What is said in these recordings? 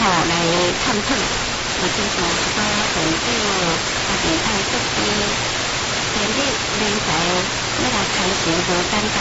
来探讨，或者是说研究啊，是爱设计建立人才，要来开成无简单。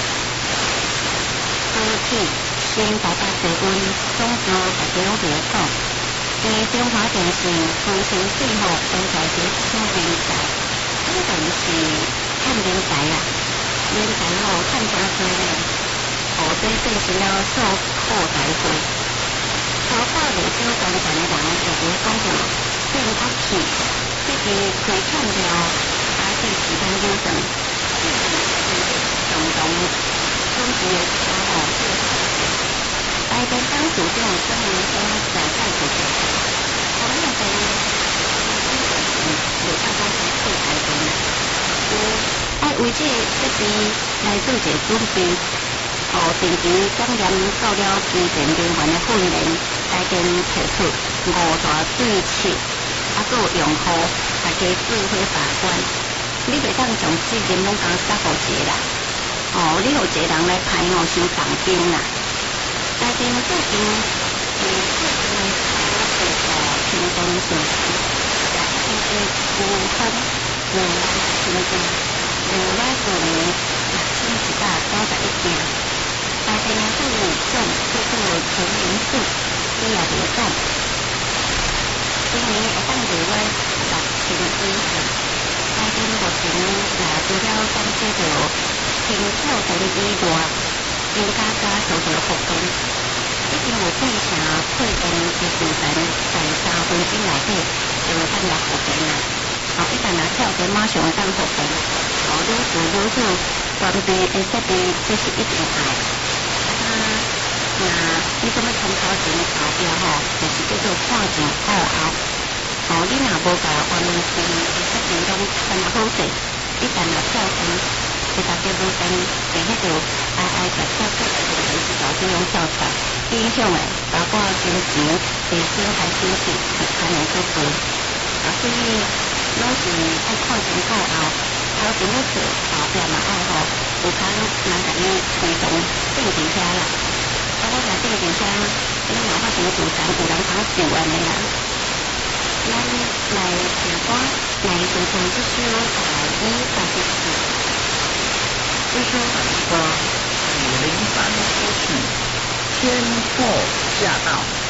高铁先大家侪温，总之大家拢袂讲。中华电信非常适合人才接触人才，这个是看人才啦，人才看真多咧。这变成了受后代会，超过未少工程的人就会讲着变压器，这个开创了阿弟时间流程，动动总是消耗。台北当主这种生活中展开主角，同样的有大家在后台中，为这设备来做一个准备。定期检验到了基层人员的训练，来跟提出5大对策，还有用户大家智慧把关。你袂当将责任拢交交互一个人，你有一个人来派伤重兵啦。来跟最近最近的轻松信息，来一个无分未来前景，未来5年6191件。大家呢对武将叫做全民术，你也袂讲。今年会当入围6000以上，大家目前除了感谢到天后等以外，增加受到福建，已经有8成配电的时间在3分钟内底就会当入福建啦。一旦跳电马上当福建，愈做愈好，关闭的设备这是一定爱。你怎么参考前投标就是叫做看前看后。你若无甲外面是设备拢参好势，你但若跳天，是大家无等，就迄个在跳跳的是搞这种跳槽，影响的包括金钱、卫生还身体，可能都多。所以拢是爱看前看后，头前要做投标嘛爱有空人甲你推动定定下啦。我来这个地方，你哪怕成主山，有人通住安尼啦。咱来听歌，来欣赏这首184，这首歌是03出去，天后驾到。